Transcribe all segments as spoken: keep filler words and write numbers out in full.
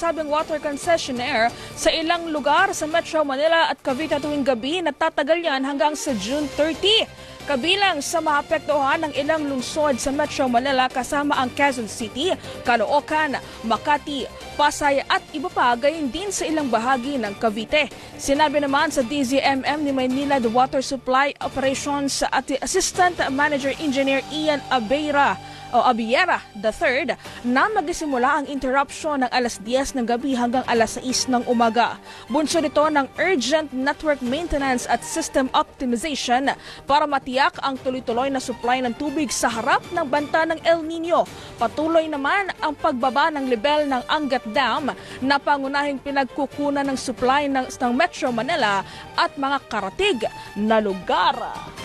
nasabing water concessionaire sa ilang lugar sa Metro Manila at Cavite tuwing gabi. Natatagal yan hanggang sa June thirtieth. Kabilang sa maapektuhan ng ilang lungsod sa Metro Manila kasama ang Quezon City, Caloocan, Makati, Pasay at iba pa, gayon din sa ilang bahagi ng Cavite. Sinabi naman sa D Z M M ni Maynila the Water Supply Operations at Assistant Manager Engineer Ian Abeira o Abiera the third na magsisimula ang interruption ng alas diyes ng gabi hanggang alas sais ng umaga. Bunso nito ng urgent network maintenance at system optimization para matiyak ang tuloy-tuloy na supply ng tubig sa harap ng banta ng El Nino. Patuloy naman ang pagbaba ng level ng Angat Dam na pangunahing pinagkukunan ng supply ng, ng Metro Manila at mga karatig na lugar.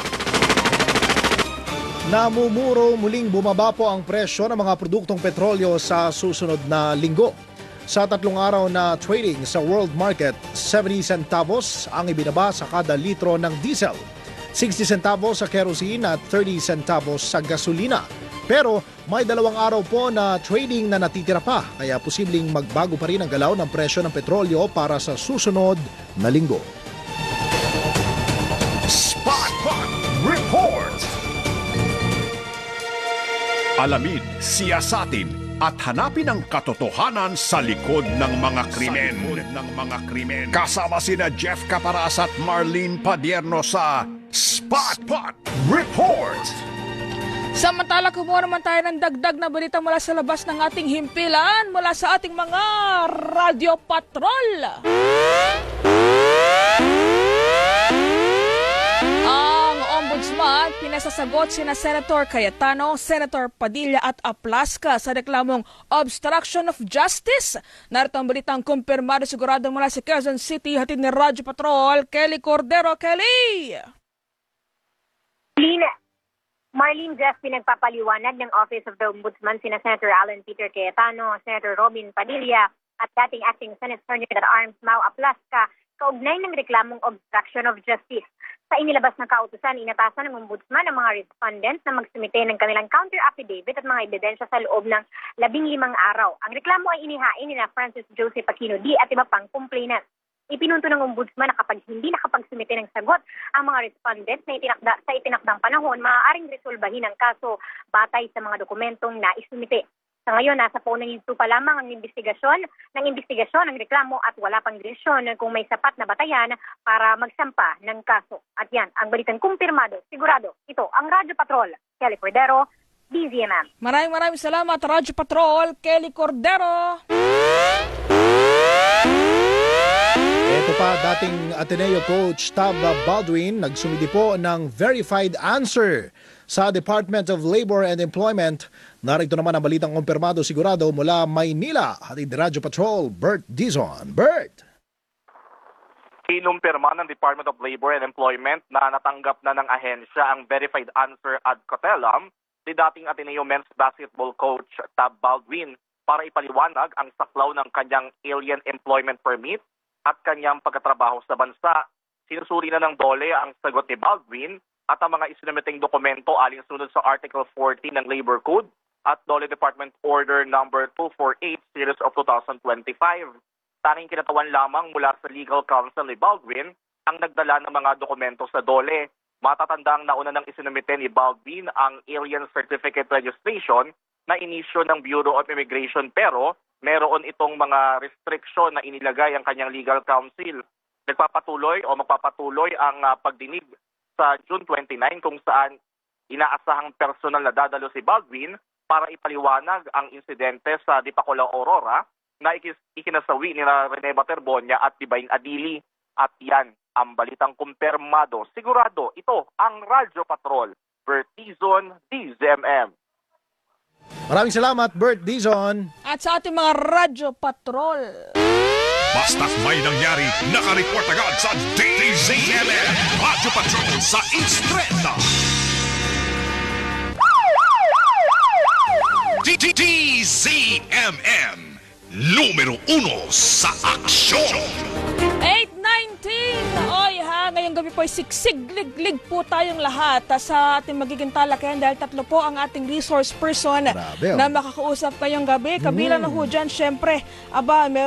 Namumuro muling bumaba po ang presyo ng mga produktong petrolyo sa susunod na linggo. Sa tatlong araw na trading sa world market, seventy centavos ang ibinaba sa kada litro ng diesel, sixty centavos sa kerosene at thirty centavos sa gasolina. Pero may dalawang araw po na trading na natitira pa, kaya posibleng magbago pa rin ang galaw ng presyo ng petrolyo para sa susunod na linggo. Spot Report! Alamin, siyasatin at hanapin ang katotohanan sa likod ng mga krimen. ng mga krimen. Kasama sina Jeff Caparas at Marlene Padierno sa Spot Report. Samantala, kumuha naman tayo ng dagdag na balita mula sa labas ng ating himpilan mula sa ating mga Radio Patrol. Ombudsman, pinasasagot sina Senator Cayetano, Senator Padilla at Aplasca sa reklamong obstruction of justice. Narito ang balitang kumpirmado sigurado mula sa Quezon City, hatid ni Radyo Patrol, Kelly Cordero. Kelly! Marlene, Jeff, pinagpapaliwanag ng Office of the Ombudsman sina Senator Alan Peter Cayetano, Senator Robin Padilla at dating Acting Senate Attorney at Arms Mau Aplasca kaugnay ng reklamong obstruction of justice. Sa inilabas na kautusan, inatasan ng Ombudsman ang mga respondents na magsumite ng kanilang counter affidavit at mga ebidensya sa loob ng labing limang araw. Ang reklamo ay inihain ni na Francis Joseph Aquino D. at iba pang complainant. Ipinunto ng Ombudsman na kapag hindi nakapagsumite ng sagot ang mga respondents na itinakda, sa itinakdang panahon, maaaring resolbahin ang kaso batay sa mga dokumentong naisumite. Sa ngayon, nasa paunang ito pa lamang ang investigasyon ng investigasyon ng reklamo at wala pang desisyon kung may sapat na batayan para magsampa ng kaso. At yan, ang balitang kumpirmado, sigurado. Ito, ang Radyo Patrol, Kelly Cordero, D Z M M. Maraming maraming salamat, Radyo Patrol, Kelly Cordero. Ito pa, dating Ateneo coach Tab Baldwin nagsumidi po ng verified answer sa Department of Labor and Employment. Narito naman ang balitang kumpirmado sigurado mula Maynila. Hatid Radyo Patrol, Bert Dizon. Bert! Kinumpirma ng Department of Labor and Employment na natanggap na ng ahensya ang verified answer ad cotelum ni dating Ateneo men's basketball coach Tab Baldwin para ipaliwanag ang saklaw ng kanyang alien employment permit at kanyang pagkatrabaho sa bansa. Sinusuri na ng DOLE ang sagot ni Baldwin at ang mga isinumiteng dokumento alinsunod sa Article fourteen ng Labor Code at DOLE Department Order number two forty-eight series of two thousand twenty-five. Tanging kinatawan lamang mula sa legal counsel ni Baldwin ang nagdala ng mga dokumento sa DOLE. Matatandang nauna nang isinumite ni Baldwin ang Alien Certificate Registration na inisyo ng Bureau of Immigration pero meron itong mga restriction na inilagay ang kanyang legal counsel. Nagpapatuloy o magpapatuloy ang uh, pagdinig sa June twenty-nine kung saan inaasahang personal na dadalo si Baldwin para ipaliwanag ang insidente sa Dipakula Aurora na ikinasawi ni Rene Baterbonia at Dibain Adili. At yan ang balitang kumpirmado. Sigurado, ito ang Radyo Patrol, Bert Dizon, D Z M M. Maraming salamat, Bert Dizon. At sa ating mga Radyo Patrol. Basta't may nangyari, nakareport agad sa D Z M M. Radyo Patrol sa Instreta. D Z M M. Numero uno sa aksyon. eight nineteen! Oy ha, ngayong gabi po ay siksig-lig-lig po tayong lahat sa ating magiging talakayan dahil tatlo po ang ating resource person. Grabe, oh. Na makakausap ngayong gabi. Kabilang Mm. na ho dyan, syempre, aba,